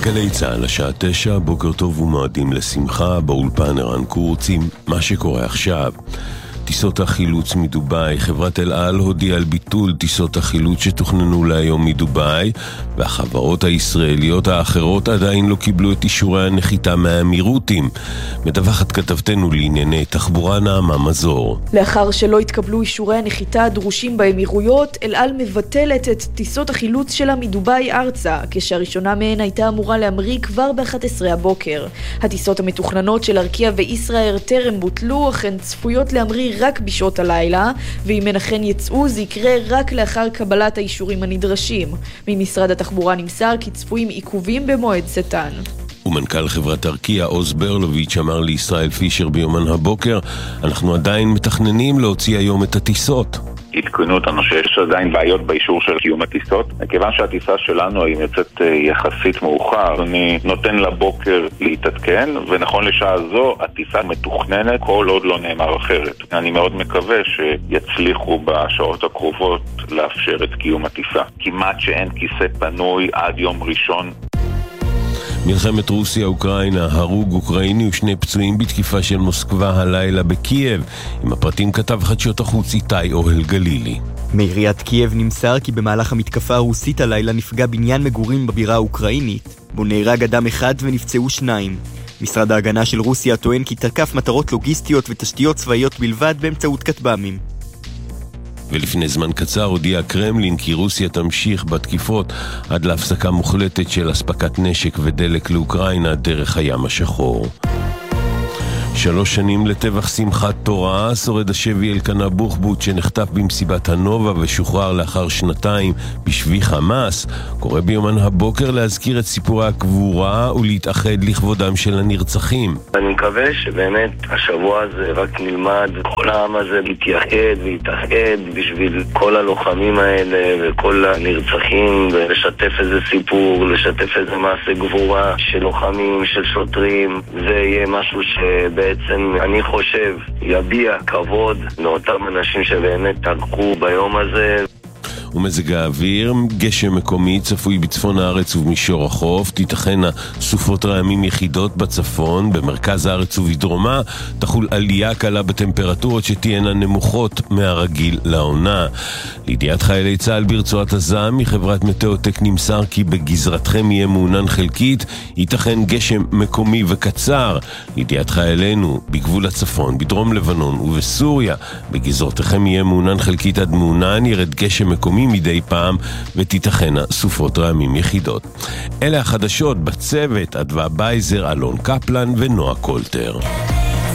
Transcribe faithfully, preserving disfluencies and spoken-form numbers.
גלי צהל, השעה תשע, בוקר טוב ומועדים לשמחה, באולפן ערן קורצים, מה שקורה עכשיו. טיסות החילוץ מדובאי, חברת אל על הודיעה על ביטול טיסות החילוץ שתוכננו להיום מדובאי, והחברות הישראליות האחרות עדיין לא קיבלו את אישורי הנחיתה מהאמירותים. מדווחת כתבתנו לענייני תחבורה נעמה מזור. לאחר שלא התקבלו אישורי הנחיתה הדרושים באמירויות, אל על מבטלת את טיסות החילוץ שלה מדובאי ארצה, כשהראשונה מהן הייתה אמורה להמריא כבר ב-אחת עשרה הבוקר. הטיסות המתוכננות של ארקיע וישראייר טרם בוטלו, אך הן צפויות להמריא רק בשעות הלילה, ואם הן אכן יצאו זה יקרה רק לאחר קבלת האישורים הנדרשים. ממשרד התחבורה נמסר כי צפויים עיכובים במועד צאתן. ומנכ"ל חברת ארקיע עוז ברלוביץ' אמר לישראל פישר ביומן הבוקר, אנחנו עדיין מתכננים להוציא היום את הטיסות. עדכנו אותנו שיש עדיין בעיות באישור של קיום הטיסות. מכיוון שהטיסה שלנו היא יוצאת יחסית מאוחר, אני נותן לבוקר להתעדכן, ונכון לשעה זו הטיסה מתוכננת כל עוד לא נאמר אחרת. אני מאוד מקווה שיצליחו בשעות הקרובות לאפשר את קיום הטיסה. כמעט שאין כיסא פנוי עד יום ראשון. מלחמת רוסיה-אוקראינה, הרוג אוקראיני ושני פצועים בתקיפה של מוסקבה הלילה בקייב. עם הפרטים כתב חדשות החוץ איתי אוהל גלילי. מעיריית קייב נמסר כי במהלך המתקפה הרוסית הלילה נפגע בניין מגורים בבירה האוקראינית, בו נהרג אדם אחד ונפצעו שניים. משרד ההגנה של רוסיה טוען כי תקף מטרות לוגיסטיות ותשתיות צבאיות בלבד באמצעות כטב"מים. ולפני זמן קצר הודיע הקרמלין כי רוסיה תמשיך בתקיפות עד להפסקה מוחלטת של אספקת נשק ודלק לאוקראינה דרך הים השחור. שלוש שנים לטבח שמחת תורה, שורד השבי אלקנה בוחבוט שנחטף במסיבת הנובה ושוחרר לאחר שנתיים בשבי חמאס, קורא ביומן הבוקר להזכיר את סיפורי הקבורה ולהתאחד לכבודם של הנרצחים. אני מקווה שבאמת השבוע הזה רק נלמד כל העם הזה להתייחד והתאחד בשביל כל הלוחמים האלה וכל הנרצחים, ולשתף איזה סיפור, לשתף איזה מעשה גבורה של לוחמים, של שוטרים. זה יהיה משהו שבאמת בעצם אני חושב יביע כבוד לאותם אנשים שבאמת הלכו ביום הזה. ומזג האוויר, גשם מקומי צפוי בצפון הארץ ובמישור החוף, תיתכנה סופות רעמים יחידות בצפון, במרכז הארץ ובדרומה תחול עלייה קלה בטמפרטורות שתהיינה נמוכות מהרגיל לעונה. לידיעת חיילי צה"ל ברצועת עזה מחברת מטאוטק נמסר כי בגזרתכם יהיה מעונן חלקית, ייתכן גשם מקומי וקצר. לידיעת חיילינו בגבול הצפון, בדרום לבנון ובסוריה בגזרתכם יהיה מעונן חלקית עד מעונן, ירד גשם מקומי מדי פעם ותיתכנה סופות רעמים יחידות. אלה החדשות בצוות, אדווה בייזר, אלון קפלן ונועה קולטר.